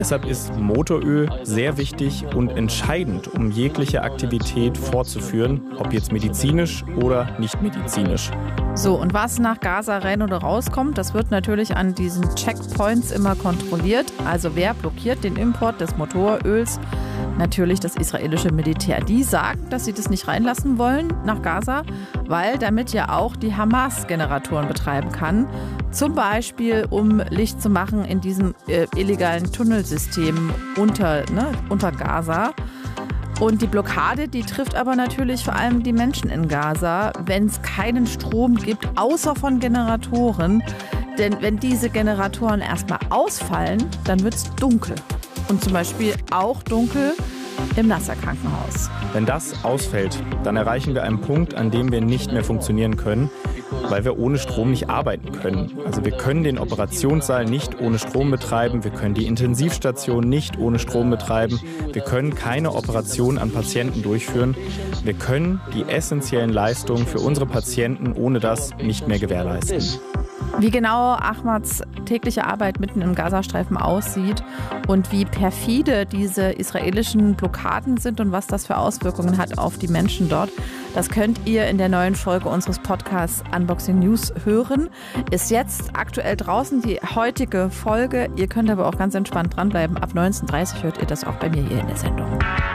Deshalb ist Motoröl sehr wichtig und entscheidend, um jegliche Aktivität fortzuführen, ob jetzt medizinisch oder nicht medizinisch. So, und was nach Gaza rein oder rauskommt, das wird natürlich an diesen Checkpoints immer kontrolliert. Also wer blockiert den Import des Motoröls? Natürlich das israelische Militär. Die sagen, dass sie das nicht reinlassen wollen nach Gaza, weil damit ja auch die Hamas Generatoren betreiben kann. Zum Beispiel, um Licht zu machen in diesem illegalen Tunnelsystem unter Gaza. Und die Blockade, die trifft aber natürlich vor allem die Menschen in Gaza, wenn es keinen Strom gibt, außer von Generatoren. Denn wenn diese Generatoren erstmal ausfallen, dann wird es dunkel. Und zum Beispiel auch dunkel im Nasser-Krankenhaus. Wenn das ausfällt, dann erreichen wir einen Punkt, an dem wir nicht mehr funktionieren können, weil wir ohne Strom nicht arbeiten können. Also wir können den Operationssaal nicht ohne Strom betreiben, wir können die Intensivstation nicht ohne Strom betreiben, wir können keine Operation an Patienten durchführen, wir können die essentiellen Leistungen für unsere Patienten ohne das nicht mehr gewährleisten. Wie genau Ahmads tägliche Arbeit mitten im Gazastreifen aussieht und wie perfide diese israelischen Blockaden sind und was das für Auswirkungen hat auf die Menschen dort, das könnt ihr in der neuen Folge unseres Podcasts Unboxing News hören. Ist jetzt aktuell draußen die heutige Folge. Ihr könnt aber auch ganz entspannt dranbleiben. Ab 19:30 hört ihr das auch bei mir hier in der Sendung.